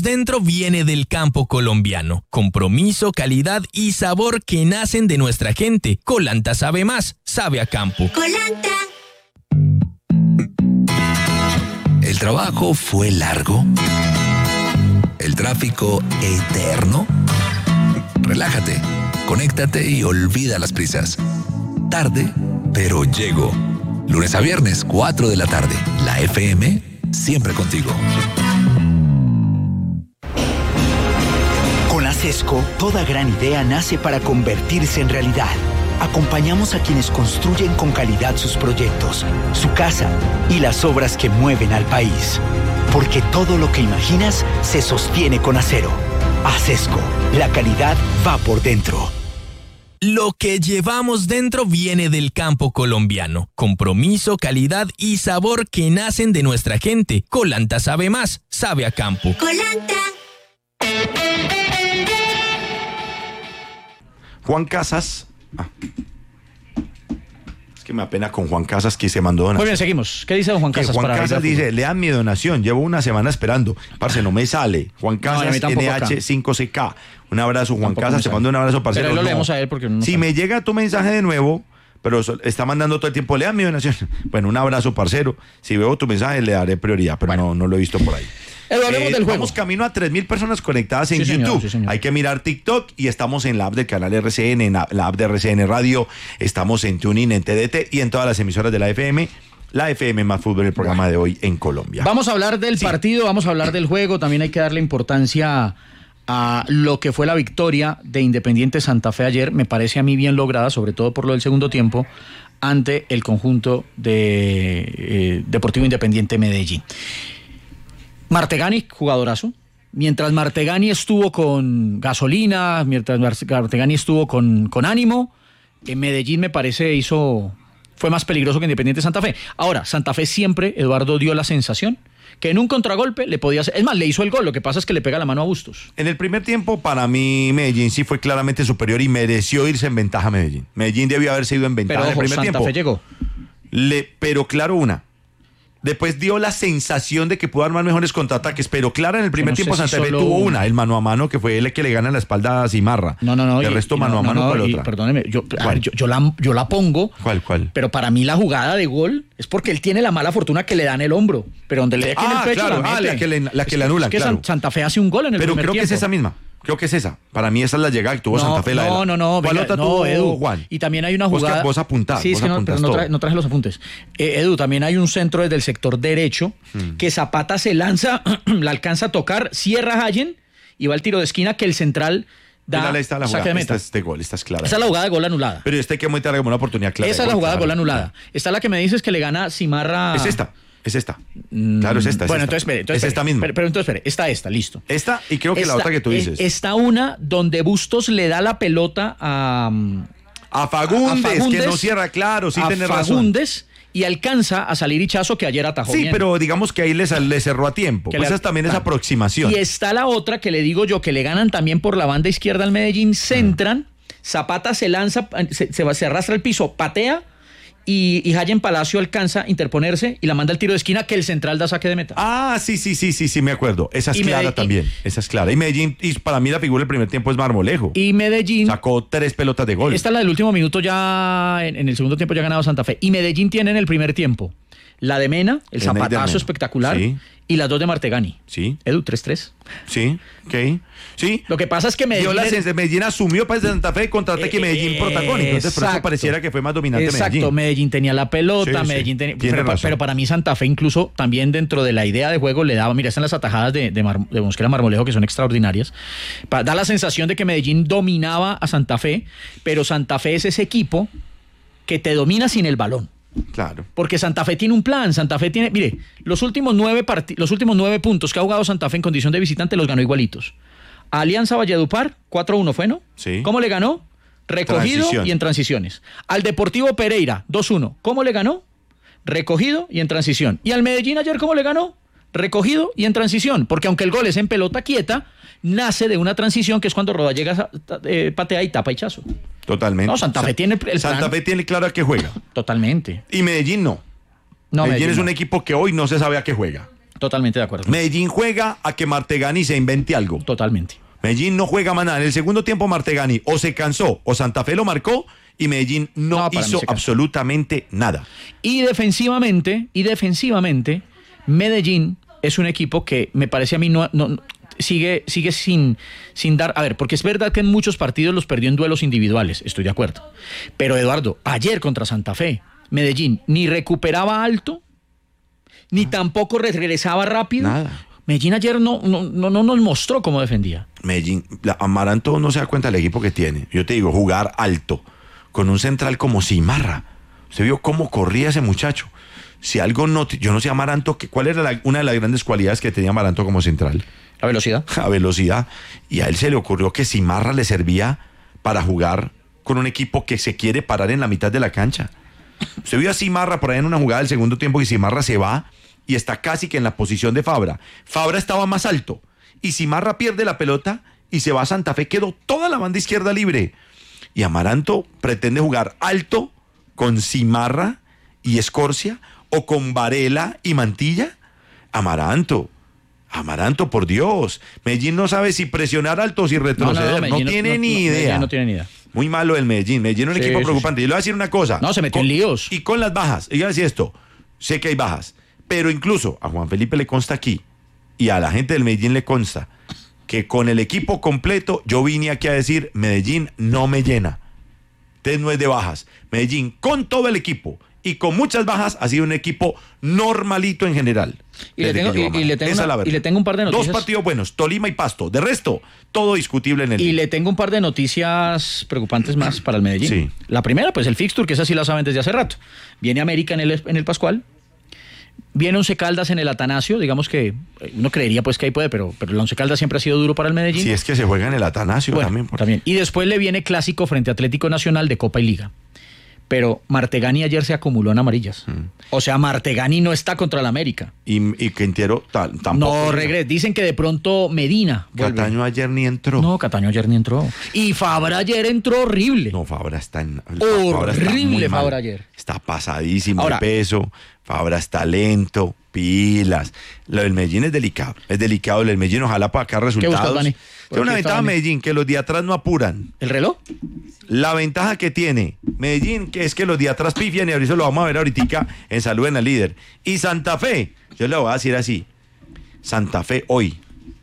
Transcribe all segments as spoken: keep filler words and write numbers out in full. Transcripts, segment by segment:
dentro viene del campo colombiano. Compromiso, calidad y sabor que nacen de nuestra gente. Colanta sabe más, sabe a campo. Colanta. ¿El trabajo fue largo? ¿El tráfico eterno? Relájate, conéctate y olvida las prisas. Tarde, pero llego. Lunes a viernes, cuatro de la tarde. La F M, siempre contigo. Con Acesco, toda gran idea nace para convertirse en realidad. Acompañamos a quienes construyen con calidad sus proyectos, su casa y las obras que mueven al país. Porque todo lo que imaginas se sostiene con acero. Acesco, la calidad va por dentro. Lo que llevamos dentro viene del campo colombiano. Compromiso, calidad y sabor que nacen de nuestra gente. Colanta sabe más, sabe a campo. Colanta. Juan Casas. Ah. Es que me apena con Juan Casas que se mandó donación. Muy bien, seguimos. ¿Qué dice don Juan Que Casas? Juan para Casas dice, lean mi donación, llevo una semana esperando. Parce, no me sale. Juan Casas, No, N H cinco C K. Un abrazo, Juan Tampoco Casas, te mando un abrazo, parcero. Pero ahí lo No. leemos a él porque no Si sale. me llega tu mensaje de nuevo, pero so- está mandando todo el tiempo, lean mi donación. Bueno, un abrazo, parcero. Si veo tu mensaje, le daré prioridad, pero no, no lo he visto por ahí. Edu, hablemos Eh, del juego. Vamos camino a tres mil personas conectadas en Sí, señor, YouTube. sí, señor. Hay que mirar TikTok y estamos en la app del canal R C N, en la, la app de R C N Radio. Estamos en TuneIn, en T D T y en todas las emisoras de la F M. La F M más fútbol, el programa de hoy en Colombia. Vamos a hablar del Sí. partido, vamos a hablar del juego. También hay que darle importancia a lo que fue la victoria de Independiente Santa Fe ayer. Me parece a mí bien lograda, sobre todo por lo del segundo tiempo, ante el conjunto de eh, Deportivo Independiente Medellín. Martegani, jugadorazo. Mientras Martegani estuvo con gasolina, mientras Martegani estuvo con, con ánimo, en Medellín me parece hizo fue más peligroso que Independiente Santa Fe. Ahora, Santa Fe siempre, Eduardo, dio la sensación que en un contragolpe le podía hacer. Es más, le hizo el gol, lo que pasa es que le pega la mano a Bustos. En el primer tiempo, para mí, Medellín sí fue claramente superior y mereció irse en ventaja a Medellín. Medellín debió haberse ido en ventaja Pero en el ojo, primer Santa tiempo. Fe llegó. Le, pero claro, una. Después dio la sensación de que pudo armar mejores contraataques, pero claro, en el primer no sé tiempo si Santa Fe solo tuvo una. una, el mano a mano, que fue el que le gana la espalda a Cimarra. No, no, no. El y- resto y mano no, a mano no, con la y otra. Perdóneme, yo, a ¿Cuál? ver, yo, yo la, yo la pongo. ¿Cuál, cuál? Pero para mí la jugada de gol es porque él tiene la mala fortuna que le dan el hombro. Pero donde le dejen Ah, el pecho claro, la ah, mete. la que le- la que le Es anulan, Es que claro. San- Santa Fe hace un gol en el Pero primer creo que es tiempo. esa misma. Creo que es esa. Para mí esa es la llegada que tuvo No, Santa Fe. La de la- no, no, no, ¿Cuál venga, otra no, tuvo Edu. Juan? Y también hay una Vos que- jugada. vos apuntás, Sí, es vos que no, apuntás pero no, todo. traje, no traje los apuntes. Eh, Edu, también hay un centro desde el sector derecho Hmm. que Zapata se lanza, la alcanza a tocar, cierra Hallen y va al tiro de esquina que el central da Mírala, ahí está la saque jugada. de Esta meta. es de gol, esta es clara. Esa es la jugada de gol anulada. Pero esta hay que meter como una oportunidad clara. Esa de es la jugada de gol claro. anulada. Está la que me dices que le gana Cimarra. Es esta, es esta. Claro, es esta. es Bueno, esta. entonces espere. Entonces, es esta espere. misma. Pero, pero entonces espere. Está esta, listo. Esta y creo que la Está- otra que tú eh, dices. Está una donde Bustos le da la pelota a. a Fagundes, a Fagundes, que no cierra, claro, sí a tenés razón. Fagundes y alcanza a salir Hichazo que ayer atajó Sí, bien. pero digamos que ahí le, sal- le cerró a tiempo. Que Pues le- esa también es ah. aproximación. Y está la otra que le digo yo, que le ganan también por la banda izquierda al Medellín, centran, Zapata se lanza, se, se, va- se arrastra al piso, patea y, y Hallen Palacio alcanza a interponerse y la manda al tiro de esquina que el central da saque de meta. Ah, sí, sí, sí, sí, sí, me acuerdo. Esa es Y clara Medellín- también. Esa es clara. Y Medellín, y para mí la figura del primer tiempo es Marmolejo. Y Medellín... Sacó tres pelotas de gol. Esta es la del último minuto ya, en, en el segundo tiempo ya ha ganado Santa Fe. Y Medellín tiene en el primer tiempo la de Mena, el El Ney de zapatazo Mena. espectacular, Sí. y las dos de Martegani. Sí, Edu, tres tres. sí, ok. Sí. Lo que pasa es que Medellín... Dio la sensación- Medellín asumió para Santa Fe contraataque y Medellín Eh, protagónico. Entonces, por eso exacto. pareciera que fue más dominante Exacto, Medellín. Medellín tenía la pelota, Sí, sí, Medellín tenía... tiene Pero, pa- razón. pero para mí Santa Fe incluso también dentro de la idea de juego le daba, mira, están las atajadas de, de, Mar- de Mosquera Marmolejo que son extraordinarias. Pa- da la sensación de que Medellín dominaba a Santa Fe, pero Santa Fe es ese equipo que te domina sin el balón. Claro. Porque Santa Fe tiene un plan, Santa Fe tiene, mire, los últimos nueve parti- los últimos nueve puntos que ha jugado Santa Fe en condición de visitante los ganó igualitos. A Alianza Valledupar, cuatro uno fue, ¿no? Sí. ¿Cómo le ganó? Recogido Transición. y en transiciones. Al Deportivo Pereira, dos uno. ¿Cómo le ganó? Recogido y en transición. Y al Medellín ayer, ¿cómo le ganó? Recogido y en transición. Porque aunque el gol es en pelota quieta, nace de una transición que es cuando Roda llega, eh, patea y tapa Hichazo. Totalmente. No, Santa Fe tiene el plan. Santa Fe tiene claro a qué juega. Totalmente. Y Medellín no. No, Medellín, es no. un equipo que hoy no se sabe a qué juega. Totalmente de acuerdo. Medellín juega a que Martegani se invente algo. Totalmente. Medellín no juega más nada. En el segundo tiempo Martegani o se cansó o Santa Fe lo marcó y Medellín no, No, para mí hizo se cansó. absolutamente nada. Y defensivamente, y defensivamente, Medellín es un equipo que me parece a mí no, no sigue, sigue sin, sin dar. A ver, porque es verdad que en muchos partidos los perdió en duelos individuales, estoy de acuerdo. Pero Eduardo, ayer contra Santa Fe, Medellín ni recuperaba alto, ni tampoco regresaba rápido. Nada. Medellín ayer no, no, no, no nos mostró cómo defendía. Medellín, la, Amaranto no se da cuenta del equipo que tiene. Yo te digo, jugar alto, con un central como Cimarra. Usted vio cómo corría ese muchacho. Si algo no, yo no sé Amaranto, que, ¿cuál era la, una de las grandes cualidades que tenía Amaranto como central? La velocidad. A velocidad. Y a él se le ocurrió que Cimarra le servía para jugar con un equipo que se quiere parar en la mitad de la cancha. Usted vio a Cimarra por ahí en una jugada del segundo tiempo y Cimarra se va y está casi que en la posición de Fabra. Fabra estaba más alto y Cimarra pierde la pelota y se va a Santa Fe. Quedó toda la banda izquierda libre. Y Amaranto pretende jugar alto con Cimarra y Escorcia o con Varela y Mantilla. Amaranto, Amaranto, por Dios. Medellín no sabe si presionar alto o si retroceder. No, no, no, no tiene no, ni no, idea. No tiene ni idea. Muy malo el Medellín. Medellín es un sí, equipo sí, preocupante. sí. Y le voy a decir una cosa. No, se metió con, en líos. Y con las bajas. Y yo voy a decir esto. Sé que hay bajas. Pero incluso a Juan Felipe le consta aquí y a la gente del Medellín le consta que con el equipo completo yo vine aquí a decir Medellín no me llena. Entonces no es de bajas. Medellín con todo el equipo y con muchas bajas ha sido un equipo normalito en general. Y le, tengo, y, y, le tengo una, y le tengo un par de noticias. Dos partidos buenos, Tolima y Pasto. De resto, todo discutible en el... Y le tengo un par de noticias preocupantes más para el Medellín. Sí. La primera, pues el fixture, que esa sí la saben desde hace rato. Viene América en el, en el Pascual. Viene Once Caldas en el Atanasio, digamos que uno creería pues que ahí puede, pero, pero el Once Caldas siempre ha sido duro para el Medellín. Si es que se juega en el Atanasio bueno, también. Por... también. Y después le viene Clásico frente a Atlético Nacional de Copa y Liga. Pero Martegani ayer se acumuló en amarillas. Mm. O sea, Martegani no está contra el América. Y, y Quintero tal, tampoco. No regresa. Dicen que de pronto Medina vuelve. Cataño ayer ni entró. No, Cataño ayer ni entró. Y Fabra ayer entró horrible. No, Fabra está en... Horrible Fabra, está Fabra ayer. Está pasadísimo Ahora, de peso. Fabra está lento. Pilas. Lo del Medellín es delicado. Es delicado. Lo del Medellín, ojalá para acá resultados. ¿Qué buscas, Dani? Tiene una ventaja Medellín, que los de atrás no apuran. ¿El reloj? La ventaja que tiene Medellín, que es que los de atrás pifian, y ahorita lo vamos a ver ahorita en Saluden al Líder. Y Santa Fe, yo le voy a decir así, Santa Fe hoy,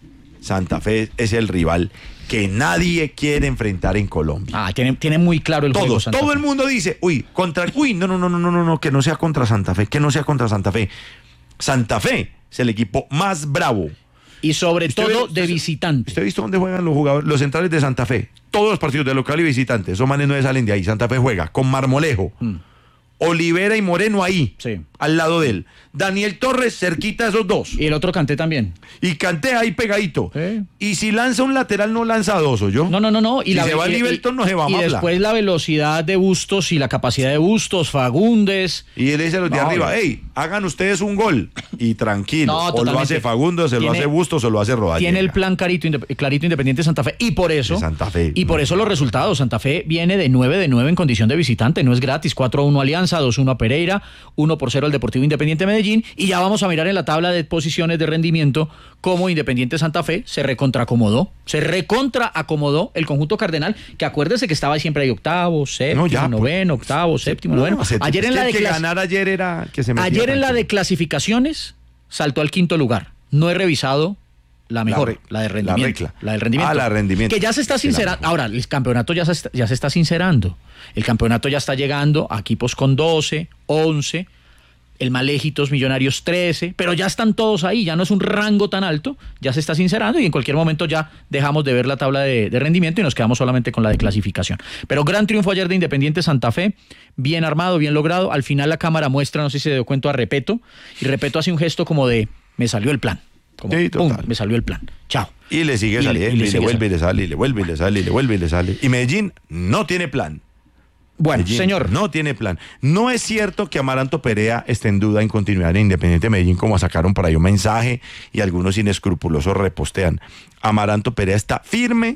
Santa Fe es el rival que nadie quiere enfrentar en Colombia. Ah, tiene, tiene muy claro el Todos, juego Santa todo Fe. El mundo dice, uy, contra, uy, no, no, no, no, no, no, no, que no sea contra Santa Fe, que no sea contra Santa Fe. Santa Fe es el equipo más bravo. Y sobre todo ve, de usted, visitante. ¿Usted ha visto dónde juegan los jugadores, los centrales de Santa Fe? Todos los partidos de local y visitante. Esos manes no salen de ahí. Santa Fe juega con Marmolejo, mm. Olivera y Moreno ahí, sí. al lado de él. Daniel Torres cerquita a esos dos. Y el otro Kanté también. Y Kanté ahí pegadito. Sí. Y si lanza un lateral, no lanza dos, ¿o yo? No, no, no, no. Y si la, se va y, Liberton, y, no se va a Y Mabla. después la velocidad de Bustos y la capacidad de Bustos, Fagundes. Y él dice a los de no, arriba, no. hey, hagan ustedes un gol. Y tranquilo. No, o lo hace Fagundes, se lo hace Bustos, o lo hace Rodallega. Tiene el plan clarito, clarito Independiente Santa Fe. Y por eso. De Santa Fe. Y por eso los resultados. Santa Fe viene de nueve de nueve en condición de visitante. No es gratis. cuatro a uno Alianza, dos a uno a Pereira, uno por cero al Deportivo Independiente Medellín. Y ya vamos a mirar en la tabla de posiciones de rendimiento cómo Independiente Santa Fe se recontraacomodó. Se recontraacomodó el conjunto cardenal, que acuérdese que estaba siempre ahí octavo, séptimo, no, ya, noveno, pues, octavo, séptimo, no, noveno. Se, ayer en la que de el que clas... ganar ayer era que se Ayer en la de clasificaciones saltó al quinto lugar. No he revisado la mejor, la, re, la de rendimiento. La, la del rendimiento. Ah, la de rendimiento. Que ya se está sincerando. Ahora, el campeonato ya se, ya se está sincerando. El campeonato ya está llegando a equipos con doce, once, el Maléjitos Millonarios trece, pero ya están todos ahí, ya no es un rango tan alto, ya se está sincerando y en cualquier momento ya dejamos de ver la tabla de, de rendimiento y nos quedamos solamente con la de clasificación. Pero gran triunfo ayer de Independiente Santa Fe, bien armado, bien logrado. Al final la cámara muestra, no sé si se dio cuenta, a Repeto, y Repeto hace un gesto como de, me salió el plan. Como, sí, pum, me salió el plan. Chao. Y le sigue y saliendo, y le, y le, y le vuelve y le sale, y le vuelve y le sale, y le vuelve y le sale. Y Medellín no tiene plan. Bueno, Medellín señor. No tiene plan. No es cierto que Amaranto Perea esté en duda en continuar en Independiente Medellín, como sacaron por ahí un mensaje y algunos inescrupulosos repostean. Amaranto Perea está firme,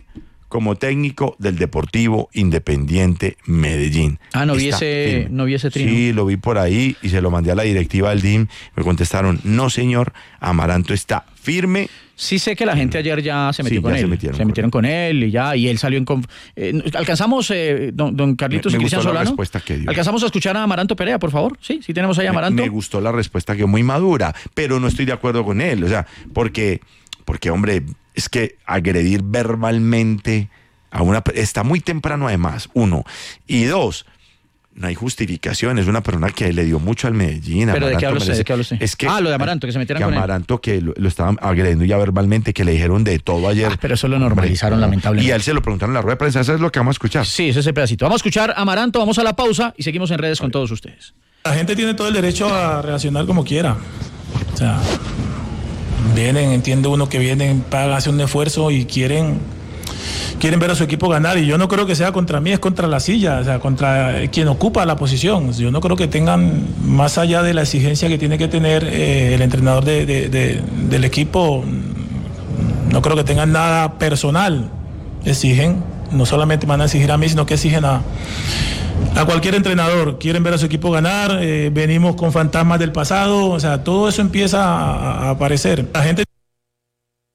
como técnico del Deportivo Independiente Medellín. Ah, no vi Está ese, firme. no vi ese trino. Sí, lo vi por ahí y se lo mandé a la directiva del D I M. Me contestaron, no señor, Amaranto está firme. Sí sé que la gente ayer ya se metió Sí, con ya él. se metieron se con metieron con él y ya, y él salió en... conf- eh, ¿Alcanzamos, eh, don, don Carlitos Me- me y Cristian gustó la Solano? respuesta que dio. ¿Alcanzamos a escuchar a Amaranto Perea, por favor? Sí, sí tenemos ahí a Amaranto. Me, me gustó la respuesta, que muy madura, pero no estoy de acuerdo con él. O sea, porque, porque hombre, es que agredir verbalmente a una... Está muy temprano además, uno. Y dos... No hay justificación, es una persona que le dio mucho al Medellín. ¿Pero de qué Amaranto habla usted? merece- ¿De qué habla usted? Es que, Ah, lo de Amaranto, que se metieran que con él. Amaranto que lo, lo estaban agrediendo ya verbalmente, que le dijeron de todo ayer. Ah, pero eso lo normalizaron, Hombre, lamentablemente. Y a él se lo preguntaron en la rueda de prensa, eso es lo que vamos a escuchar. Sí, ese es el pedacito. Vamos a escuchar a Amaranto, vamos a la pausa y seguimos en redes con todos ustedes. La gente tiene todo el derecho a reaccionar como quiera. O sea, vienen, entiende uno que vienen, pagan, hacen un esfuerzo y quieren, quieren ver a su equipo ganar. Y yo no creo que sea contra mí, es contra la silla, o sea, contra quien ocupa la posición. Yo no creo que tengan, más allá de la exigencia que tiene que tener eh, el entrenador de, de, de, del equipo, no creo que tengan nada personal. Exigen, no solamente van a exigir a mí, sino que exigen a... A cualquier entrenador, quieren ver a su equipo ganar, eh, venimos con fantasmas del pasado, o sea, todo eso empieza a, a aparecer. La gente